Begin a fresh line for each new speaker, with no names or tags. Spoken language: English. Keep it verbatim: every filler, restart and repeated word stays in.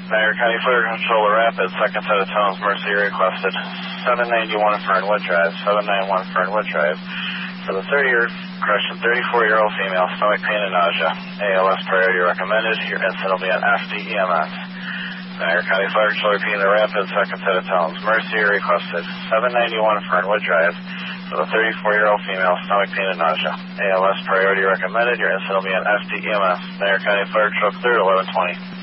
Niagara County Fire Control, Rapids, second set of tones, Mercy requested. seven ninety-one Fernwood Drive, seven ninety-one Fernwood Drive. For the thirty-year, correction, thirty-four-year-old female, stomach pain and nausea. A L S priority recommended. Your incident will be on S D E M S. Niagara County Fire Control, repeating the Rapids, second set of tones, Mercy requested. seven ninety-one Fernwood Drive. For the thirty-four-year-old female, stomach pain and nausea. A L S priority recommended. Your incident will be on S D E M S. Niagara County Fire Control, cleared eleven twenty.